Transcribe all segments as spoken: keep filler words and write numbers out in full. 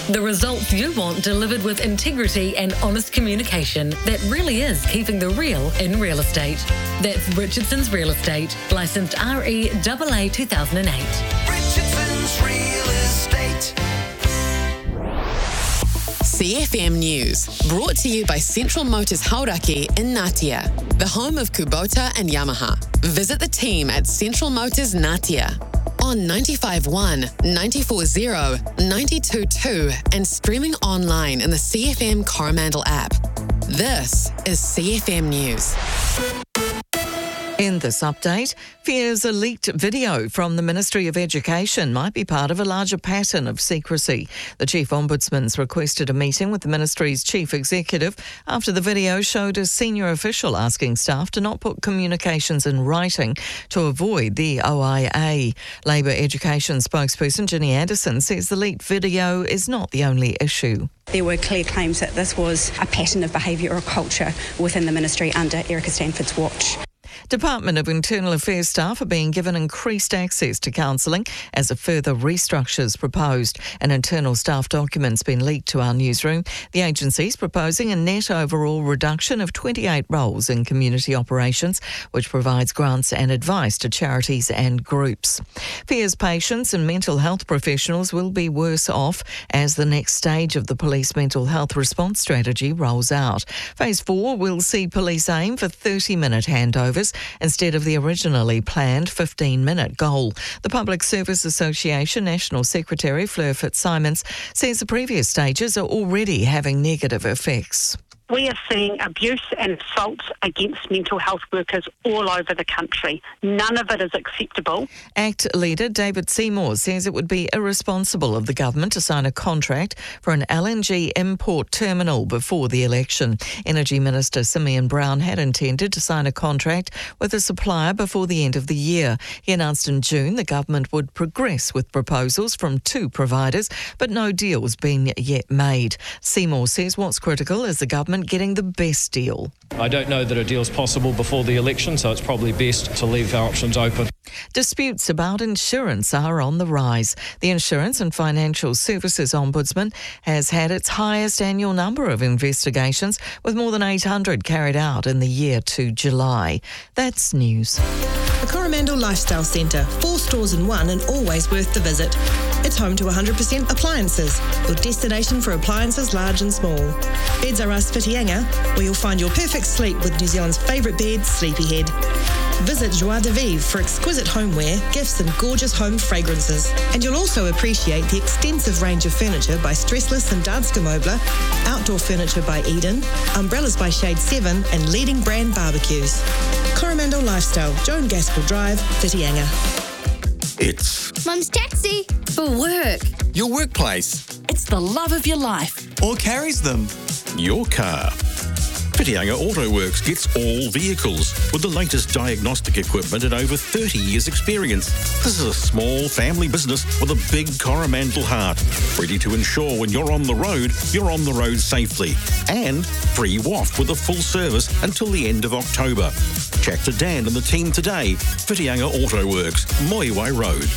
The results you want delivered with integrity and honest communication that really is keeping the real in real estate. That's Richardson's Real Estate, licensed R E A A two thousand eight. Richardson's Real Estate. C F M News, brought to you by Central Motors Hauraki in Ngatea, the home of Kubota and Yamaha. Visit the team at Central Motors Ngatea on ninety-five one, ninety-four zero, ninety-two point two and streaming online in the C F M Coromandel app. This is C F M News. In this update, fears a leaked video from the Ministry of Education might be part of a larger pattern of secrecy. The Chief Ombudsman's requested a meeting with the Ministry's Chief Executive after the video showed a senior official asking staff to not put communications in writing to avoid the O I A. Labour Education spokesperson Ginny Anderson says the leaked video is not the only issue. There were clear claims that this was a pattern of behaviour or culture within the ministry under Erica Stanford's watch. Department of Internal Affairs staff are being given increased access to counselling as a further restructure is proposed. An internal staff document's been leaked to our newsroom. The agency's proposing a net overall reduction of twenty-eight roles in community operations, which provides grants and advice to charities and groups. Fears patients and mental health professionals will be worse off as the next stage of the police mental health response strategy rolls out. Phase four will see police aim for thirty-minute handovers instead of the originally planned fifteen-minute goal. The Public Service Association National Secretary Fleur Fitzsimons says the previous stages are already having negative effects. We are seeing abuse and assaults against mental health workers all over the country. None of it is acceptable. ACT leader David Seymour says it would be irresponsible of the government to sign a contract for an L N G import terminal before the election. Energy Minister Simeon Brown had intended to sign a contract with a supplier before the end of the year. He announced in June the government would progress with proposals from two providers, but no deal's been yet made. Seymour says what's critical is the government getting the best deal. I don't know that a deal's possible before the election, so it's probably best to leave our options open. Disputes about insurance are on the rise. The Insurance and Financial Services Ombudsman has had its highest annual number of investigations, with more than eight hundred carried out in the year to July. That's news. The Coromandel Lifestyle Centre, four stores in one and always worth the visit. It's home to one hundred percent appliances, your destination for appliances large and small. Beds R Us Whitianga, where you'll find your perfect sleep with New Zealand's favourite bed, Sleepyhead. Visit Joie de Vivre for exquisite homeware, gifts and gorgeous home fragrances. And you'll also appreciate the extensive range of furniture by Stressless and Danske Möbler, outdoor furniture by Eden, umbrellas by Shade seven and leading brand barbecues. Coromandel Lifestyle, Joan Gaskell Drive, Whitianga. It's Mum's taxi. For work. your workplace It's the love of your life. or carries them. Your car. Whitianga Auto Works gets all vehicles with the latest diagnostic equipment and over thirty years experience. This is a small family business with a big Coromandel heart, ready to ensure when you're on the road, you're on the road safely. And free W A F with a full service until the end of October. Chat to Dan and the team today. Whitianga Auto Works, Moiwai Road.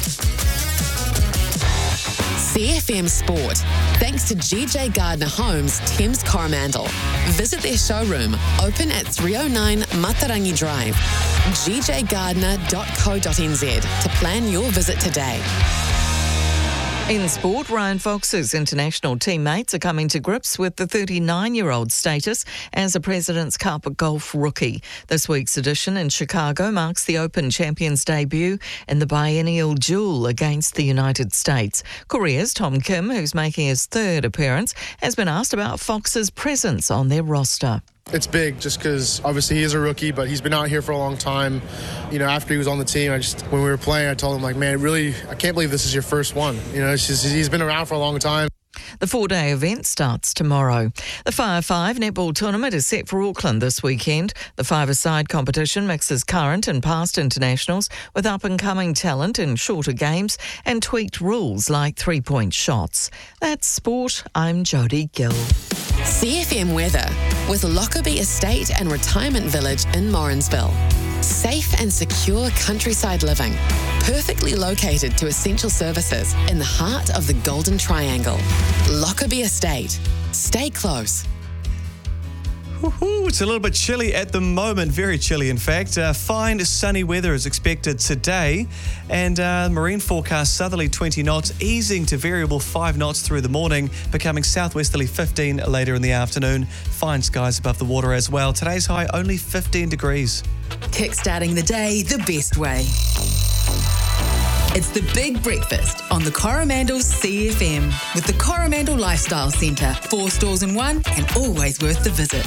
C F M Sport, thanks to G J Gardner Homes, Thames Coromandel. Visit their showroom, open at three oh nine Matarangi Drive, g j gardner dot co dot n z to plan your visit today. In sport, Ryan Fox's international teammates are coming to grips with the thirty-nine-year-old status as a President's Cup golf rookie. This week's edition in Chicago marks the Open Champions debut in the biennial duel against the United States. Korea's Tom Kim, who's making his third appearance, has been asked about Fox's presence on their roster. It's big just because obviously he is a rookie, but he's been out here for a long time. You know, after he was on the team, I just, when we were playing, I told him, like, man, really, I can't believe this is your first one. You know, it's just, he's been around for a long time. The four-day event starts tomorrow. The Fire Five netball tournament is set for Auckland this weekend. The five-a-side competition mixes current and past internationals with up-and-coming talent in shorter games and tweaked rules like three-point shots. That's sport. I'm Jodie Gill. C F M weather with Lockerbie Estate and Retirement Village in Morrinsville. Safe and secure countryside living, perfectly located to essential services in the heart of the Golden Triangle. Lockerbie Estate. Stay close. Woo-hoo, it's a little bit chilly at the moment, very chilly in fact. Uh, fine sunny weather is expected today, and uh, marine forecast southerly twenty knots, easing to variable five knots through the morning, becoming southwesterly fifteen later in the afternoon. Fine skies above the water as well. Today's high only fifteen degrees. Kickstarting the day the best way. It's the Big Breakfast on the Coromandel C F M with the Coromandel Lifestyle Centre. Four stores in one and always worth the visit.